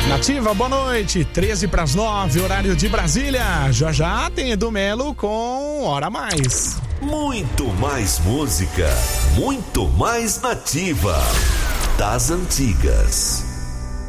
Nativa, boa noite, 8:13, horário de Brasília. Já já tem Edu Melo com Hora a Mais. Muito mais música, muito mais Nativa das antigas.